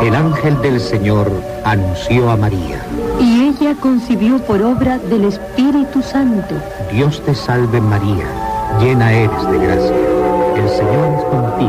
El ángel del Señor anunció a María. Y ella concibió por obra del Espíritu Santo. Dios te salve María, llena eres de gracia. El Señor es contigo.